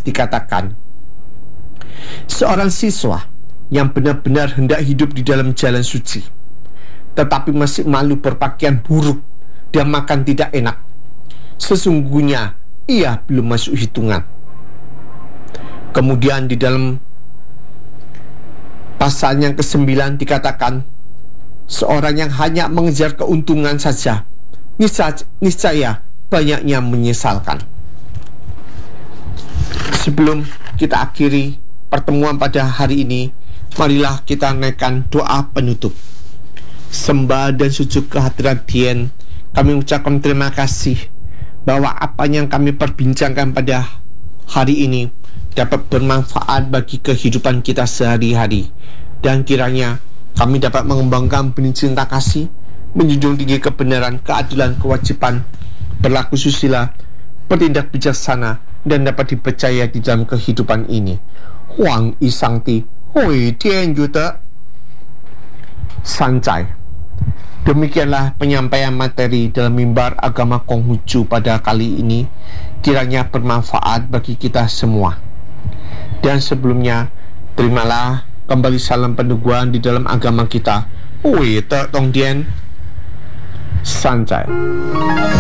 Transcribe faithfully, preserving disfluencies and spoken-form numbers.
jelas dikatakan, seorang siswa yang benar-benar hendak hidup di dalam jalan suci, tetapi masih malu berpakaian buruk dan makan tidak enak, sesungguhnya ia belum masuk hitungan. Kemudian di dalam pasal yang kesembilan dikatakan, seorang yang hanya mengejar keuntungan saja, niscaya banyaknya menyesalkan. Sebelum kita akhiri pertemuan pada hari ini, marilah kita naikkan doa penutup. Sembah dan sujud kehadirat Dian, kami ucapkan terima kasih bahwa apa yang kami perbincangkan pada hari ini dapat bermanfaat bagi kehidupan kita sehari-hari, dan kiranya kami dapat mengembangkan benih cinta kasih, menjunjung tinggi kebenaran, keadilan, kewajiban, berlaku susila, bertindak bijaksana, dan dapat dipercaya di dalam kehidupan ini. Huang yi Sangti, Hui Tian Yude Sanjai. Demikianlah penyampaian materi dalam mimbar agama Konghucu pada kali ini. Kiranya bermanfaat bagi kita semua. Dan sebelumnya, terimalah kembali salam peneguhan di dalam agama kita. Hui Te Tong Dian Sanjai.